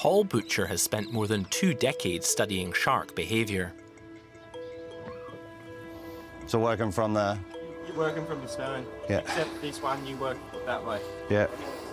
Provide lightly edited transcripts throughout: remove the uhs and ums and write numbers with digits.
Paul Butcher has spent more than 2 decades studying shark behaviour. So working from the... You're working from the stern. Yeah. Except this one, you work that way. Yeah.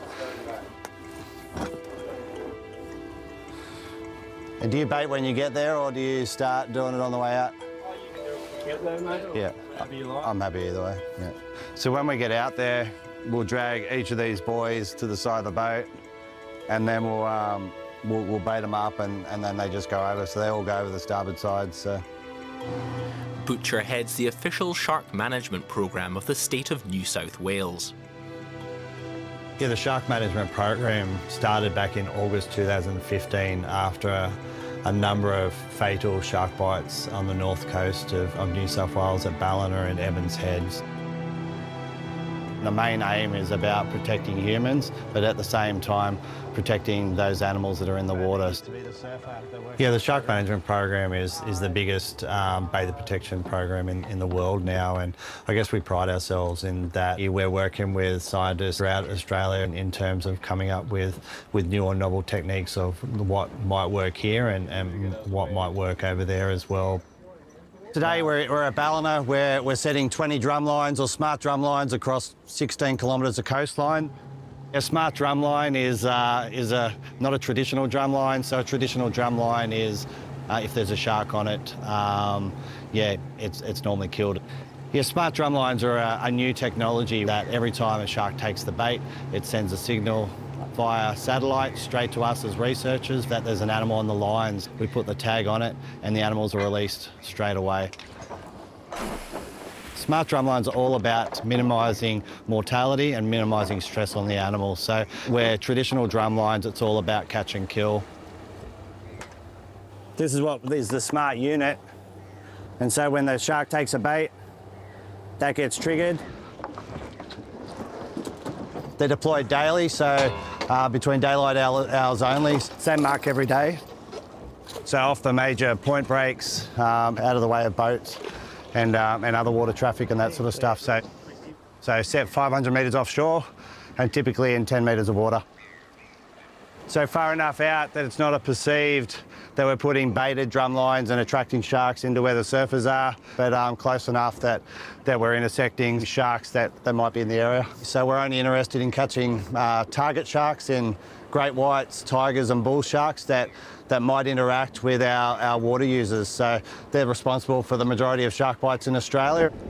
And do you bait when you get there, or do you start doing it on the way out? Oh, you can do it when you get there, mate. Yeah. Whatever you like. I'm happy either way, yeah. So when we get out there, we'll drag each of these boys to the side of the boat, and then we'll bait them up, and then they just go over. So they all go over the starboard side, so. Butcher heads the official shark management programme of the state of New South Wales. Yeah, the shark management program started back in August 2015 after a number of fatal shark bites on the north coast of New South Wales at Ballina and Evans Heads. The main aim is about protecting humans, but at the same time protecting those animals that are in the water. Yeah, the shark management program is the biggest bait protection program in the world now, and I guess we pride ourselves in that we're working with scientists throughout Australia in terms of coming up with new or novel techniques of what might work here and what might work over there as well. Today we're at Ballina, where we're setting 20 drum lines or smart drum lines across 16 kilometres of coastline. A smart drum line is not a traditional drum line. So a traditional drum line is if there's a shark on it, yeah, it's normally killed. Yeah, smart drum lines are a new technology that every time a shark takes the bait, it sends a signal via satellite straight to us as researchers that there's an animal on the lines. We put the tag on it and the animals are released straight away. Smart drumlines are all about minimising mortality and minimising stress on the animals. So where traditional drumlines, it's all about catch and kill. This is the smart unit. And so when the shark takes a bait, that gets triggered. They're deployed daily, so between daylight hours only. Same mark every day. So off the major point breaks, out of the way of boats and other water traffic and that sort of stuff. So set 500 metres offshore and typically in 10 metres of water. So far enough out that it's not a perceived that we're putting baited drum lines and attracting sharks into where the surfers are, but close enough that we're intersecting sharks that might be in the area. So we're only interested in catching target sharks in great whites, tigers and bull sharks that might interact with our water users. So they're responsible for the majority of shark bites in Australia.